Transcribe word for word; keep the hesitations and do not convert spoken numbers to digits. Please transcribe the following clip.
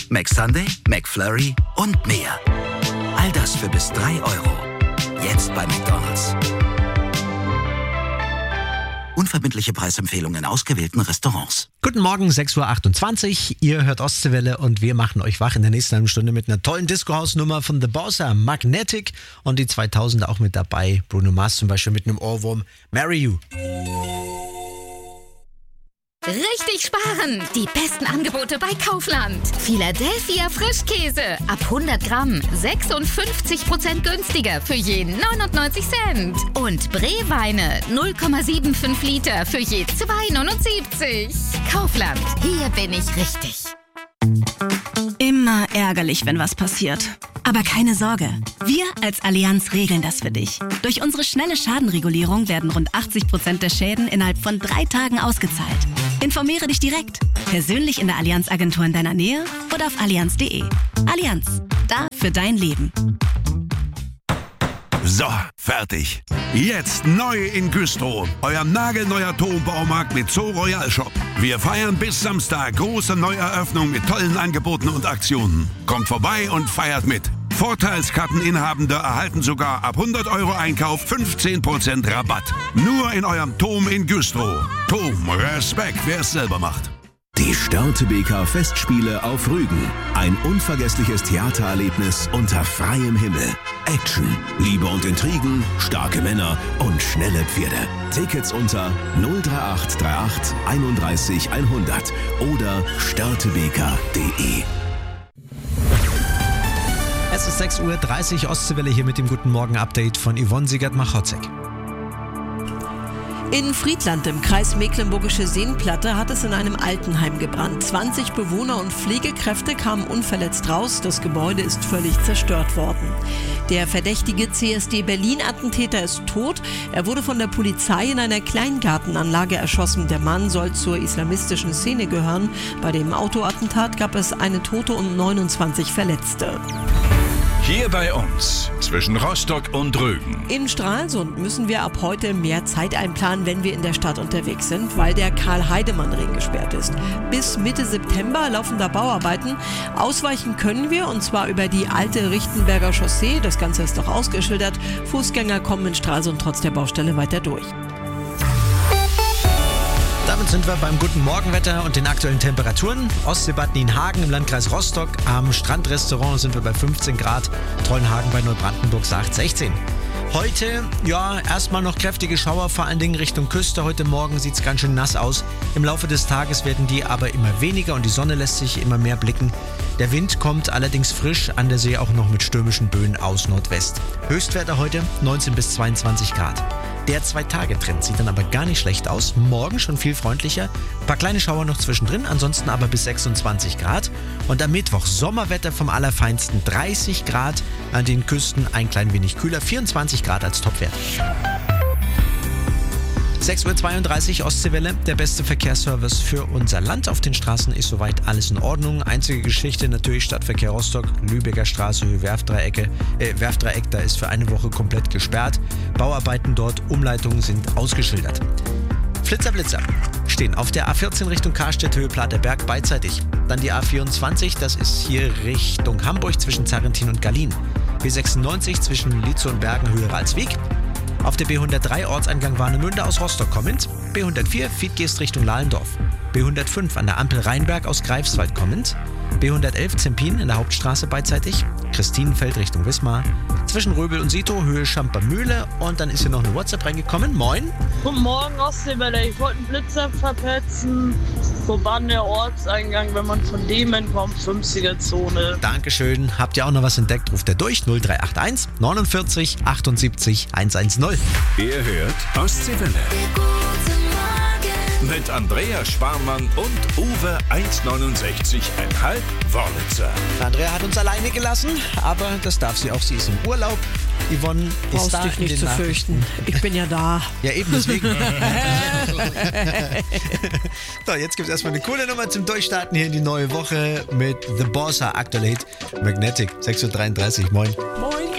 McSunday, McFlurry und mehr. All das für bis drei Euro. Jetzt bei McDonald's. Unverbindliche Preisempfehlungen in ausgewählten Restaurants. Guten Morgen, sechs Uhr achtundzwanzig. Ihr hört Ostseewelle und wir machen euch wach in der nächsten halben Stunde mit einer tollen Disco-House-Nummer von The Bossa, Magnetic und die zweitausender auch mit dabei. Bruno Mars zum Beispiel mit einem Ohrwurm, Marry You. Richtig sparen! Die besten Angebote bei Kaufland. Philadelphia Frischkäse. Ab hundert Gramm. sechsundfünfzig Prozent günstiger für je neunundneunzig Cent. Und Bree-Weine. null Komma fünfundsiebzig Liter für je zwei neunundsiebzig. Kaufland. Hier bin ich richtig. Immer ärgerlich, wenn was passiert. Aber keine Sorge, wir als Allianz regeln das für dich. Durch unsere schnelle Schadenregulierung werden rund achtzig Prozent der Schäden innerhalb von drei Tagen ausgezahlt. Informiere dich direkt, persönlich in der Allianz-Agentur in deiner Nähe oder auf allianz punkt de. Allianz, da für dein Leben. So, fertig. Jetzt neu in Güstrow. Euer nagelneuer Turmbaumarkt mit Zoo Royal Shop. Wir feiern bis Samstag große Neueröffnung mit tollen Angeboten und Aktionen. Kommt vorbei und feiert mit. Vorteilskarteninhabende erhalten sogar ab hundert Euro Einkauf fünfzehn Prozent Rabatt. Nur in eurem Turm in Güstrow. Turm, Respekt, wer es selber macht. Die Störtebeker Festspiele auf Rügen. Ein unvergessliches Theatererlebnis unter freiem Himmel. Action, Liebe und Intrigen, starke Männer und schnelle Pferde. Tickets unter null drei acht drei acht einunddreißig hundert oder störtebeker punkt de. Es ist sechs Uhr dreißig, Ostseewelle hier mit dem Guten Morgen-Update von Yvonne Siegert-Machotzek. In Friedland im Kreis Mecklenburgische Seenplatte hat es in einem Altenheim gebrannt. zwanzig Bewohner und Pflegekräfte kamen unverletzt raus. Das Gebäude ist völlig zerstört worden. Der verdächtige C S D Berlin-Attentäter ist tot. Er wurde von der Polizei in einer Kleingartenanlage erschossen. Der Mann soll zur islamistischen Szene gehören. Bei dem Autoattentat gab es eine Tote und neunundzwanzig Verletzte. Hier bei uns, zwischen Rostock und Rügen. In Stralsund müssen wir ab heute mehr Zeit einplanen, wenn wir in der Stadt unterwegs sind, weil der Karl-Heidemann-Ring gesperrt ist. Bis Mitte September laufen da Bauarbeiten. Ausweichen können wir, und zwar über die alte Richtenberger Chaussee. Das Ganze ist doch ausgeschildert. Fußgänger kommen in Stralsund trotz der Baustelle weiter durch. Damit sind wir beim guten Morgenwetter und den aktuellen Temperaturen. Ostseebad Nienhagen im Landkreis Rostock. Am Strandrestaurant sind wir bei fünfzehn Grad. Trollenhagen bei Neubrandenburg sagt sechzehn. Heute, ja, erstmal noch kräftige Schauer, vor allen Dingen Richtung Küste. Heute Morgen sieht es ganz schön nass aus. Im Laufe des Tages werden die aber immer weniger und die Sonne lässt sich immer mehr blicken. Der Wind kommt allerdings frisch, an der See auch noch mit stürmischen Böen aus Nordwest. Höchstwerte heute neunzehn bis zweiundzwanzig Grad. Der Zwei-Tage-Trend sieht dann aber gar nicht schlecht aus. Morgen schon viel freundlicher. Ein paar kleine Schauer noch zwischendrin, ansonsten aber bis sechsundzwanzig Grad. Und am Mittwoch Sommerwetter vom Allerfeinsten. dreißig Grad, an den Küsten ein klein wenig kühler. vierundzwanzig Grad als Topwert. sechs Uhr zweiunddreißig, Ostseewelle, der beste Verkehrsservice für unser Land. Auf den Straßen ist soweit alles in Ordnung. Einzige Geschichte natürlich Stadtverkehr Rostock, Lübecker Straße, Höhe Werfdreieck, äh, Werfdreieck, da ist für eine Woche komplett gesperrt. Bauarbeiten dort, Umleitungen sind ausgeschildert. Flitzer, Blitzer stehen auf der A vierzehn Richtung Karstedt, Höhe Platerberg beidseitig. Dann die A vierundzwanzig, das ist hier Richtung Hamburg zwischen Zarrentin und Gallien. B sechsundneunzig zwischen Lietzow und Bergen, Höhe Ralswiek. Auf der B hundertdrei Ortseingang Warnemünde aus Rostock kommend, B hundertvier Fiedgeest Richtung Lahlendorf, B hundertfünf an der Ampel Rheinberg aus Greifswald kommend, B hundertelf Zempin in der Hauptstraße beidseitig, Christinenfeld Richtung Wismar, zwischen Röbel und Sito, Höhe Schampermühle, und dann ist hier noch eine WhatsApp reingekommen. Moin. Guten Morgen, Ostseewelle. Ich wollte einen Blitzer verpetzen. Voran der Ortseingang, wenn man von Demen kommt, fünfziger Zone. Dankeschön. Habt ihr auch noch was entdeckt? Ruft er durch null drei acht eins neunundvierzig achtundsiebzig hundertzehn. Ihr hört Ostseewelle. Mit Andrea Sparmann und Uwe eins neunundsechzig Komma fünf Wörlitzer. Andrea hat uns alleine gelassen, aber das darf sie auch. Sie ist im Urlaub. Yvonne ist da. Brauchst dich nicht zu fürchten. Ich bin ja da. Ja, eben deswegen. So, jetzt gibt es erstmal eine coole Nummer zum Durchstarten hier in die neue Woche mit The Bossa, aktuell Hit Magnetic. sechs Uhr dreiunddreißig. Moin. Moin.